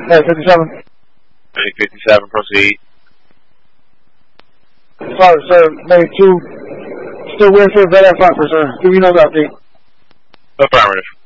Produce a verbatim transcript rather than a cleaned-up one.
Hey, fifty-seven. Hey, fifty-seven, proceed. Sorry, sir. Maybe two. Still waiting for a vet at Frankfurt, sir. Do you know that update? Affirmative.